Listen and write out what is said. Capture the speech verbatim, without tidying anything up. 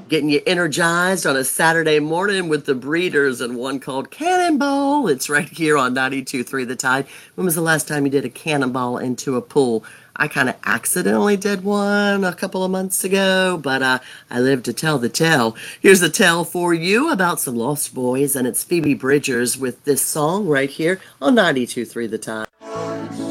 Getting you energized on a Saturday morning with the Breeders and one called Cannonball. It's right here on ninety-two point three The Tide. When was the last time you did a cannonball into a pool? I kind of accidentally did one a couple of months ago, but uh, I live to tell the tale. Here's a tale for you about some lost boys, and it's Phoebe Bridgers with this song right here on ninety-two point three The Tide.